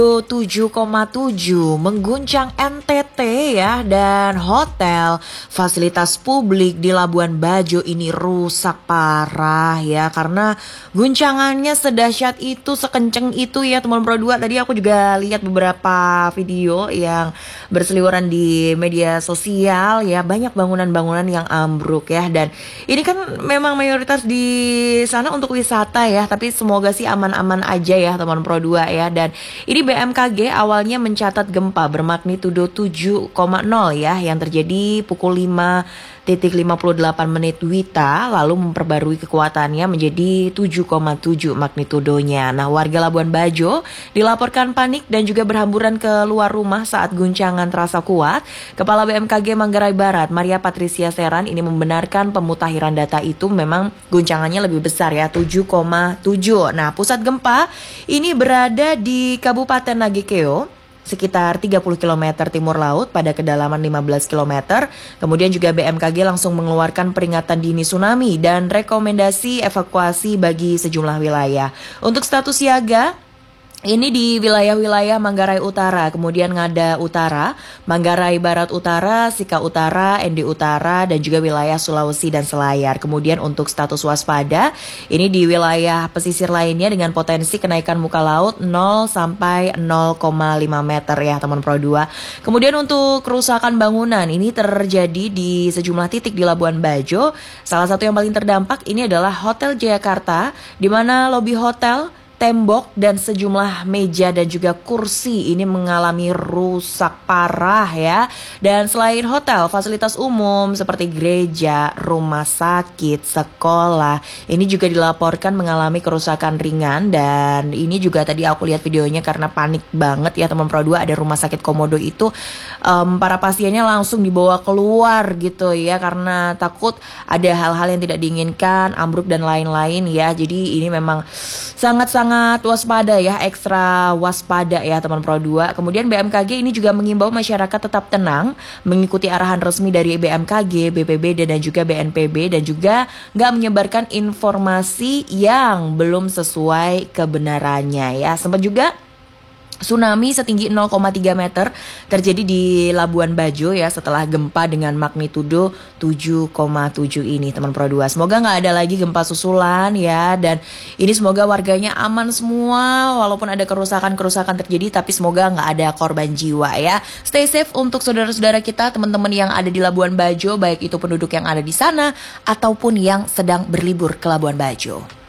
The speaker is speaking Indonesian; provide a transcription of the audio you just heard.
7,7 mengguncang NTT ya, dan hotel fasilitas publik di Labuan Bajo ini rusak parah ya, karena guncangannya sedahsyat itu, sekenceng itu ya teman Pro 2. Tadi aku juga lihat beberapa video yang berseliweran di media sosial ya, banyak bangunan-bangunan yang ambruk ya, dan ini kan memang mayoritas di sana untuk wisata ya, tapi semoga sih aman-aman aja ya teman Pro 2 ya. Dan ini BMKG awalnya mencatat gempa bermagnitudo 7,0 ya yang terjadi pukul 5.58 menit WITA, lalu memperbarui kekuatannya menjadi 7,7 magnitudonya. Nah, warga Labuan Bajo dilaporkan panik dan juga berhamburan keluar rumah saat guncangan terasa kuat. Kepala BMKG Manggarai Barat, Maria Patricia Seran, ini membenarkan pemutakhiran data itu memang guncangannya lebih besar ya, 7,7. Nah, pusat gempa ini berada di Kabupaten Nagekeo, sekitar 30 km timur laut pada kedalaman 15 km. Kemudian juga BMKG langsung mengeluarkan peringatan dini tsunami dan rekomendasi evakuasi bagi sejumlah wilayah. Untuk status siaga, ini di wilayah-wilayah Manggarai Utara, kemudian Ngada Utara, Manggarai Barat Utara, Sika Utara, Endi Utara, dan juga wilayah Sulawesi dan Selayar. Kemudian untuk status waspada, ini di wilayah pesisir lainnya dengan potensi kenaikan muka laut 0 sampai 0,5 meter ya teman Pro 2. Kemudian untuk kerusakan bangunan, ini terjadi di sejumlah titik di Labuan Bajo. Salah satu yang paling terdampak ini adalah Hotel Jayakarta, di mana lobi hotel, tembok, dan sejumlah meja dan juga kursi ini mengalami rusak parah ya. Dan selain hotel, fasilitas umum seperti gereja, rumah sakit, sekolah, ini juga dilaporkan mengalami kerusakan ringan. Dan ini juga tadi aku lihat videonya karena panik banget ya teman Pro 2, ada rumah sakit Komodo itu para pasiennya langsung dibawa keluar gitu ya, karena takut ada hal-hal yang tidak diinginkan, ambruk dan lain-lain ya. Jadi ini memang sangat-sangat waspada ya, ekstra waspada ya teman Pro 2. Kemudian BMKG ini juga mengimbau masyarakat tetap tenang, mengikuti arahan resmi dari BMKG, BPBD dan juga BNPB, dan juga nggak menyebarkan informasi yang belum sesuai kebenarannya ya. Sempat juga tsunami setinggi 0,3 meter terjadi di Labuan Bajo ya setelah gempa dengan magnitudo 7,7 ini teman Pro 2. Semoga nggak ada lagi gempa susulan ya, dan ini semoga warganya aman semua walaupun ada kerusakan-kerusakan terjadi, tapi semoga nggak ada korban jiwa ya. Stay safe untuk saudara-saudara kita, teman-teman yang ada di Labuan Bajo, baik itu penduduk yang ada di sana ataupun yang sedang berlibur ke Labuan Bajo.